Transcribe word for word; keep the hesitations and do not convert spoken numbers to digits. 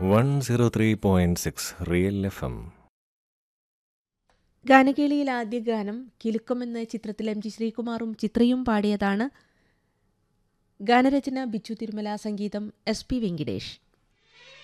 One zero three point six real F M. ഗാനകേളിയിൽ ആദ്യ ഗാനം കിലുക്കം എന്ന ചിത്രത്തിൽ എം ജി ശ്രീകുമാറും ചിത്രയും പാടിയതാണ്. ഗാനരചന ബിച്ചു തിരുമല, സംഗീതം എസ് പി വെങ്കിടേഷ്.